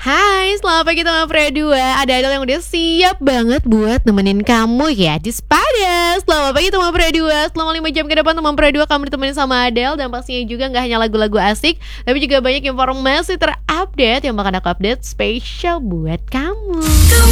Hai, selamat pagi teman Pria 2. Ada Adel yang udah siap banget buat nemenin kamu ya di Spada. Selamat pagi teman Pria 2. Selama 5 jam ke depan teman Pria 2 kamu ditemenin sama Adel. Dan pastinya juga gak hanya lagu-lagu asik, tapi juga banyak informasi terupdate yang bakal aku update spesial buat kamu.